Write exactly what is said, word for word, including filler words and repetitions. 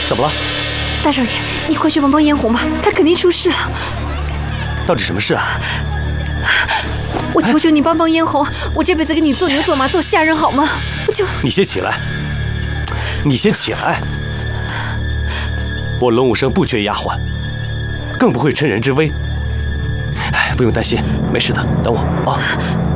怎么了？ 大少爷，你快去帮帮嫣红吧，她肯定出事了。 到底什么事啊？ 我求求你帮帮嫣红，我这辈子给你做牛做马做下人好吗？我就…… 你先起来，你先起来。我龙武生不缺丫鬟，更不会趁人之危。哎，不用担心，没事的，等我啊。